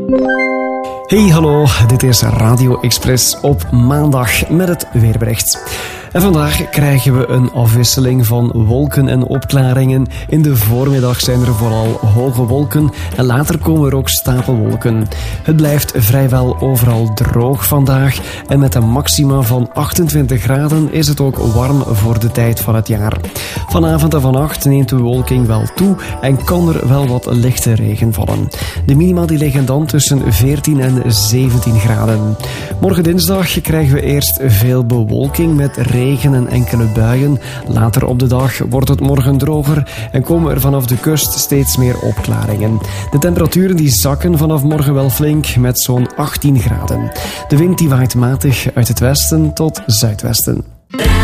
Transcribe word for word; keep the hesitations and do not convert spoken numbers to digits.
Hey, hallo, dit is Radio Express op maandag met het weerbericht. En vandaag krijgen we een afwisseling van wolken en opklaringen. In de voormiddag zijn er vooral hoge wolken en later komen er ook stapelwolken. Het blijft vrijwel overal droog vandaag en met een maxima van achtentwintig graden is het ook warm voor de tijd van het jaar. Vanavond en vannacht neemt de bewolking wel toe en kan er wel wat lichte regen vallen. De minima die liggen dan tussen veertien en zeventien graden. Morgen dinsdag krijgen we eerst veel bewolking met regen en enkele buien. Later op de dag wordt het morgen droger en komen er vanaf de kust steeds meer opklaringen. De temperaturen die zakken vanaf morgen wel flink met zo'n achttien graden. De wind die waait matig uit het westen tot zuidwesten.